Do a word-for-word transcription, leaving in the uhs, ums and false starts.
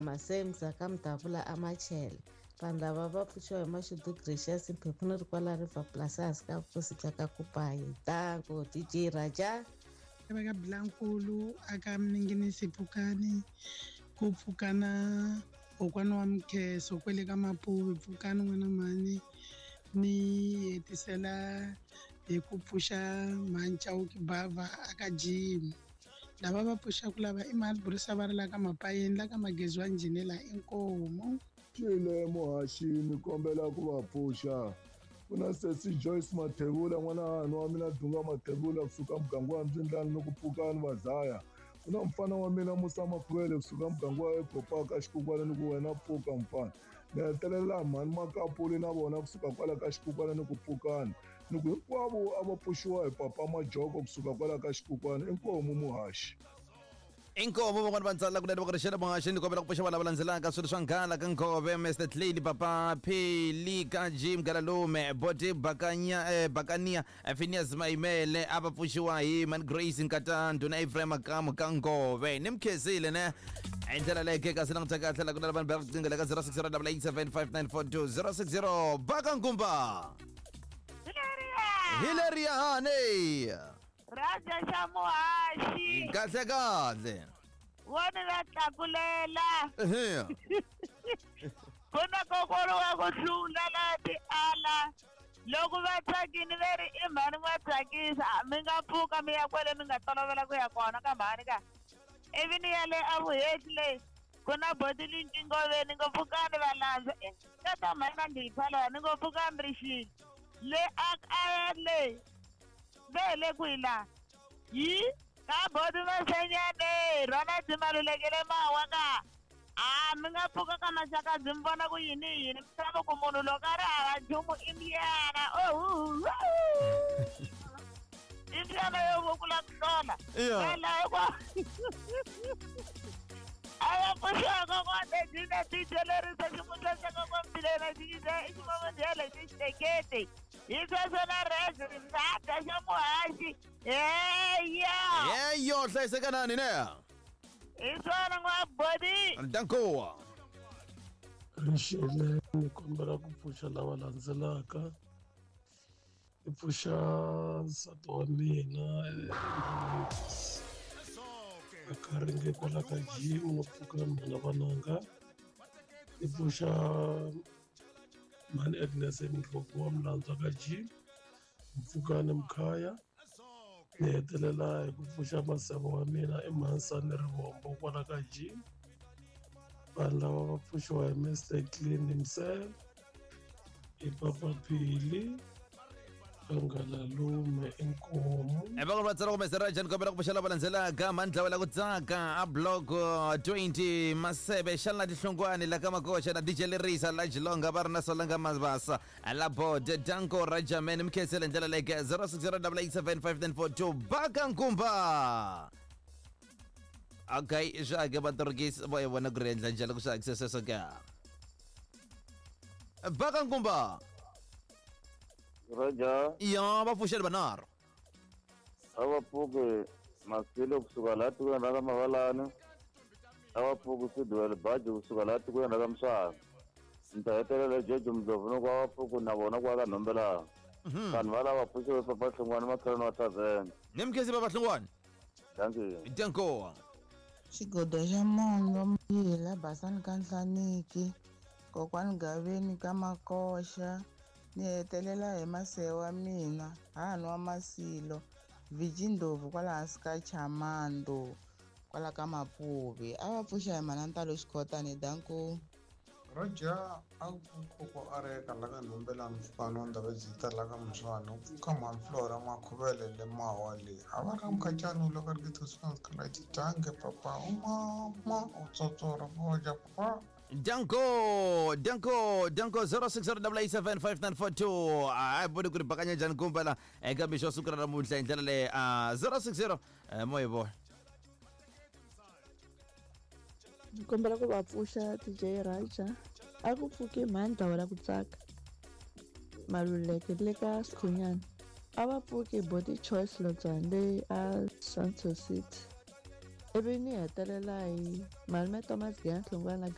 masemza kamdavula amachele vanhu lava va pfuxiwa hi mashudu gracious mphephu ni ri kwala river plasas ka kusika ka kupayi tango D J Raja ka Blankulu aka mninginisi Pfukani ku Pfukana kokwana wa Mkheso kwele ka Mapuve Pfukani n'wana mani ni hetisela hi ku pfuxa Manchauki Bava aka Jim lava va pfuxaku lava i Malburisa va ri la ka Mapayeni la ka Magezi wa Njinela inkomo tlile muhashini kombela ku va pfuxa kuna sesi Joyce Mathebula n'wana hano wa mina Dunga Mathebula kusuka muganga wa Mzindlani ni ku Pfukani Vazaya kuna mfana wa mina Musa Makhwele kusuka muganga wa Ekopaka Xikukwana ni ku wena Pfuka mfana ni hetelela mhani Makapuli na vona kusuka kwala ka Xikukwana ni ku Pfukani ni ku hinkwavo a va pfuxiwa hi Papa Majoko kusuka kwala ka Xikukwana inkomu muhashi inkomo van'wana va ntsala kunene va ku ri xana muhaxi ni kombela ku pfuxa lava landzelaka swilo swa nghala ka Nkove Mister Tlady Papa Phili ka Jim Galalume Boti Bakanya eh, Bakania Phineas Maimele a va pfuxiwa hi Man Grace Nkatando na Ephraim Makamu ka Nkove ni mkhezile ne endlela leke kasi langita kahle la kuna vanhu va tingela ka zero six zero eight eight seven five nine four two zero six zero Baka Nkumba Hilaria Hilaria hane Raja Shamuhashi kahle kahle wona va tlakulela ehe kuna kokoro wa ku hlula la ti ala loko va tsakini va ri i mhani n'wa tsakisa mi nga pfuka mi ya kwele mi nga tolovela ku ya kona ka mhani ka ivi ni ya le a vuheti leyi ku na bodili ntingoveni ngo pfukani va landza ka ta mhani na ndiyiphala ni ngo pfukani rixini le a kaya leyi ve le ku hi laha yi ka bodi vasenyane rona byi malulekele mawa ka a mi nga pfuka ka maxaka byi mi vona ku yini yini mi tava ku munhu loko a ri hava nchumu i mbyana oh i mbyana yo vukula ku tola alayo a va pfuxaka kwate dina ti jelerisa ximutlhaxaka kwa mbilena xikise i ximamandiyele xi xitekete hi sweswona rese ndzata xa muhaxi heya yeyo hlayisekanani ne hi swona n'wabodi dankowa rixele ni kombela ku pfuxa lava landzelaka i pfuxa nsati wa mina aka ringe kwala ka Jim no pfuka mhana vananga i pfuxa mani Agnes Ndlovu wa Mlandzwa ka Jim Mfukani Mkhaya ni hetelela hi ku pfuxa masava wa mina i Mansani Rivombo kwala ka Jim vanhu lava va pfuxiwa hi Mister Clean himself i Papa Phili Ngalalume inkomo evanhu va tsala ku Mister Raja ni kombela ku pfuxa lava landzelaka mandlawa la ku tsaka a block twenty maseve xana na tihlongwane la ka makoxa na D J Lerisa la Jilonga va ri na Solanga Mabasa la bod Danko Rajaman mkhesele ndlela leke zero six zero eight eight seven five nine four two Baka Nkumba okay shake batorkis boy bona ku rendla njalo ku success so ka Baka Nkumba Raja ya va pfuxela banar ava pfuke masilo kusuka la tikweni ra ka Mavalani ava pfuke Sidwell Baji kusuka la tikweni ra ka Mswaka ni ta hetelela Jeje Mdlovu no kwa va pfuke na vona kwa ka Nombela vanhu va lava pfuxiwe Papa Hlungwane makhelwane wa Tazeni ni mkhesi Papa Hlungwane thank you danko xigodo xa mongo mhila basani ka Nhlaniki kokwani Gaveni ka Makoxa ni hetelela hi maseve wa mina hahani wa Masilo Vigi Ndlovu kwala hansi ka Chamando kwala ka Mapuve a va pfuxa hi Manantalo Xikotani danko Raja a koko a ri ka la ka Nombela Mfukani wa Ndabezitha la ka Mswane u pfuka Manflora Makhuvele le mawa leyi a va ka Mkhacani loko ri kitosikaskala titange papa umama u tsotsora voja papa Danko, Danko, Danko zero six zero eight eight seven five nine four two. I bodi ku ri bakanya njhani kumbala eka bisho sukura ra mutla ndlela le zero six zero moyebo. Kombela ku va pfuxa D J Raja a ku pfuke mandla wala ku tsaka maluleke le ka Skhunyana a va pfuke Body Choice Lotsande a Santo City ivi ni hetelela hi Malme Thomas Giant Hlungwane